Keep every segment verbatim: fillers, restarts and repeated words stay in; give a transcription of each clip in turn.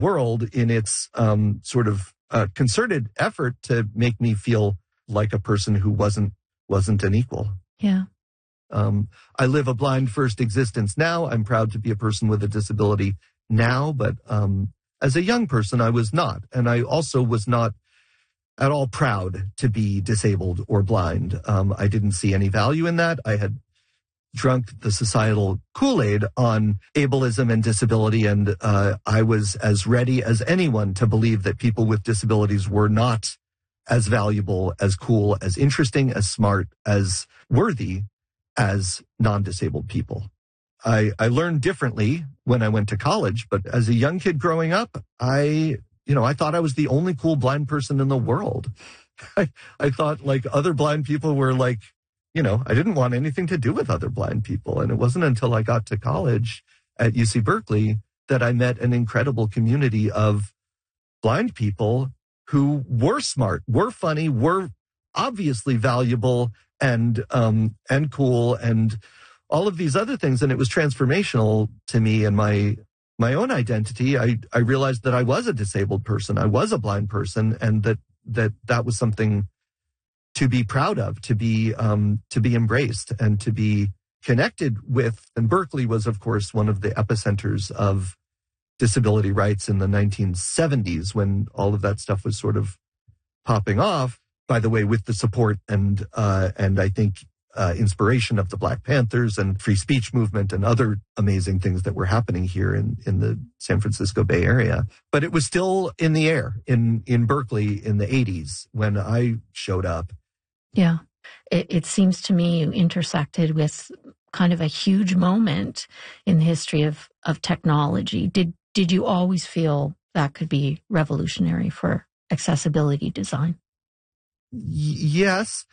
world in its um, sort of uh, concerted effort to make me feel like a person who wasn't wasn't an equal. Yeah. Um, I live a blind first existence now. I'm proud to be a person with a disability now, but um, as a young person, I was not. And I also was not at all proud to be disabled or blind. Um, I didn't see any value in that. I had drunk the societal Kool-Aid on ableism and disability, and uh, I was as ready as anyone to believe that people with disabilities were not as valuable, as cool, as interesting, as smart, as worthy as non-disabled people. I, I learned differently when I went to college, but as a young kid growing up, I, you know, I thought I was the only cool blind person in the world. I, I thought like other blind people were like, you know, I didn't want anything to do with other blind people. And it wasn't until I got to college at U C Berkeley that I met an incredible community of blind people who were smart, were funny, were obviously valuable and um, and cool and all of these other things. And it was transformational to me and my my own identity. I, I realized that I was a disabled person. I was a blind person, and that that, that was something to be proud of, to be um, to be embraced and to be connected with. And Berkeley was, of course, one of the epicenters of disability rights in the nineteen seventies when all of that stuff was sort of popping off, by the way, with the support and uh, and I think uh, inspiration of the Black Panthers and free speech movement and other amazing things that were happening here in, in the San Francisco Bay Area. But it was still in the air in, in Berkeley in the eighties when I showed up. Yeah. It, it seems to me you intersected with kind of a huge moment in the history of, of technology. Did Did you always feel that could be revolutionary for accessibility design? Y- yes.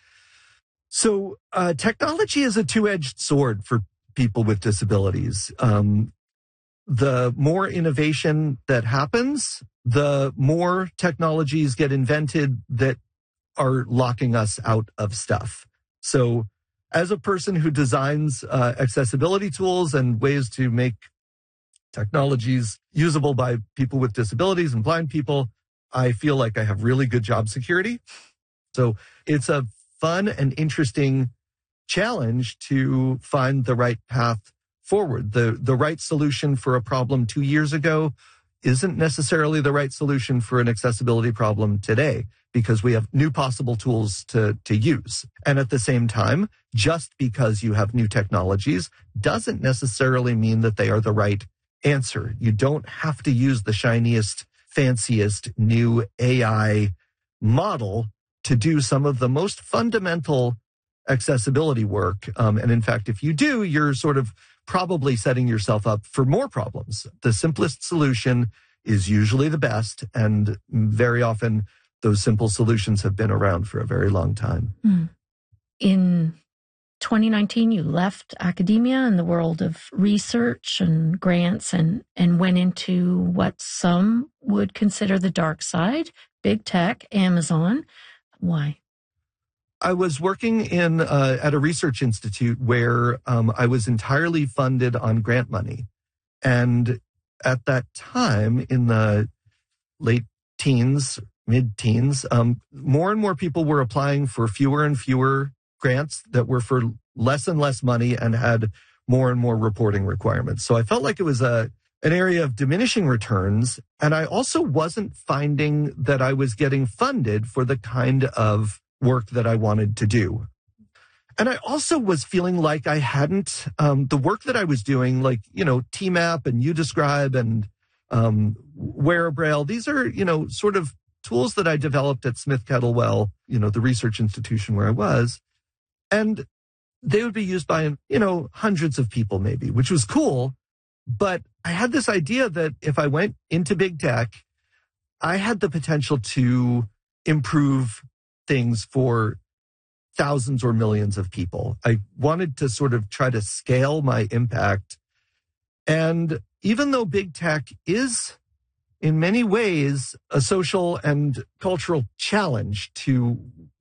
So uh, technology is a two-edged sword for people with disabilities. Um, the more innovation that happens, the more technologies get invented that are locking us out of stuff. So as a person who designs uh, accessibility tools and ways to make technologies usable by people with disabilities and blind people, I feel like I have really good job security. So it's a fun and interesting challenge to find the right path forward. The, the right solution for a problem two years ago isn't necessarily the right solution for an accessibility problem today, because we have new possible tools to, to use. And at the same time, just because you have new technologies doesn't necessarily mean that they are the right answer. You don't have to use the shiniest, fanciest new A I model to do some of the most fundamental accessibility work. Um, and in fact, if you do, you're sort of probably setting yourself up for more problems. The simplest solution is usually the best, and very often those simple solutions have been around for a very long time. Mm. In twenty nineteen, you left academia and the world of research and grants and, and went into what some would consider the dark side, big tech, Amazon. Why? I was working in uh, at a research institute where um, I was entirely funded on grant money. And at that time, in the late teens, mid-teens, um, more and more people were applying for fewer and fewer grants that were for less and less money and had more and more reporting requirements. So I felt like it was a an area of diminishing returns. And I also wasn't finding that I was getting funded for the kind of work that I wanted to do. And I also was feeling like I hadn't, um, the work that I was doing, like, you know, T MAP and UDescribe and um, Wearabraille, these are, you know, sort of tools that I developed at Smith Kettlewell, you know, the research institution where I was. And they would be used by, you know, hundreds of people maybe, which was cool. But I had this idea that if I went into big tech, I had the potential to improve things for thousands or millions of people. I wanted to sort of try to scale my impact. And even though big tech is in many ways a social and cultural challenge to